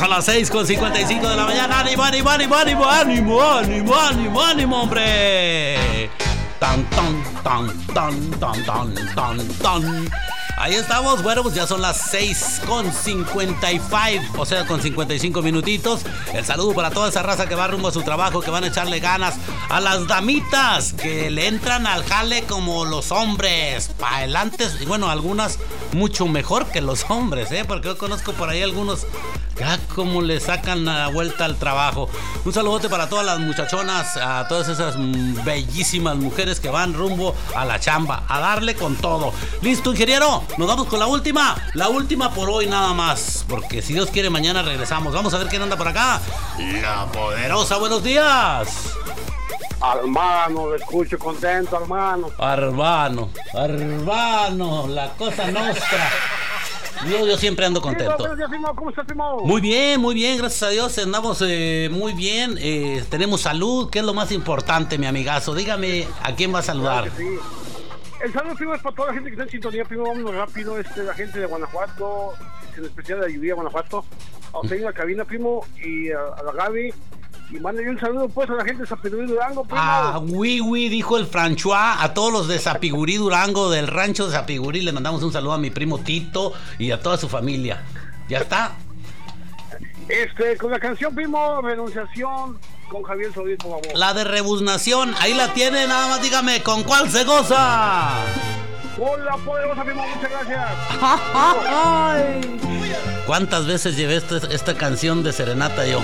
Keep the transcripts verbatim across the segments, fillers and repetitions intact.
Son las seis con cincuenta y cinco de la mañana. ¡Ánimo, ánimo, ánimo, ánimo, ánimo, ánimo, ánimo, ánimo, hombre! Tan, tan, tan, tan, tan, tan, tan, tan. Ahí estamos, bueno, pues ya son las seis con cincuenta y cinco, o sea, con cincuenta y cinco minutitos. El saludo para toda esa raza que va rumbo a su trabajo, que van a echarle ganas. A las damitas que le entran al jale como los hombres, para adelante. Y bueno, algunas mucho mejor que los hombres, ¿eh? Porque yo conozco por ahí algunos que ah, como le sacan la vuelta al trabajo. Un saludote para todas las muchachonas, a todas esas bellísimas mujeres que van rumbo a la chamba, a darle con todo. ¿Listo, ingeniero? Nos vamos con la última, la última por hoy nada más, porque si Dios quiere mañana regresamos. Vamos a ver quién anda por acá. La Poderosa, buenos días. Hermano, lo escucho contento, hermano. Hermano, hermano, la cosa nostra. Yo, yo siempre ando contento. ¿Cómo estás, primo? Muy bien, muy bien, gracias a Dios. Andamos eh, muy bien. Eh, tenemos salud, que es lo más importante, mi amigazo. Dígame, ¿a quién va a saludar? Claro que sí. El saludo, primo, es para toda la gente que está en sintonía. Primo, vámonos rápido. Este, la gente de Guanajuato, en especial de Ayudía, Guanajuato. A usted en la cabina, primo, y a, a la Gaby. Y mándale un saludo, pues, a la gente de Zapigurí, Durango, primo. Ah, oui, oui, dijo el Franchois. A todos los de Zapigurí, Durango, del rancho de Zapigurí, le mandamos un saludo a mi primo Tito y a toda su familia. ¿Ya está? Este, con la canción, primo, Renunciación, con Javier Solís, por favor. La de Rebusnación, ahí la tiene, nada más dígame, ¿con cuál se goza? Con La Poderosa, primo, muchas gracias. Ay. ¿Cuántas veces llevé esta, esta canción de serenata yo?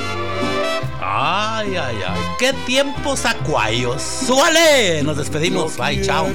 Ay, ay, ay, qué tiempos acuarios. ¡Súbale! Nos despedimos, bye, chao.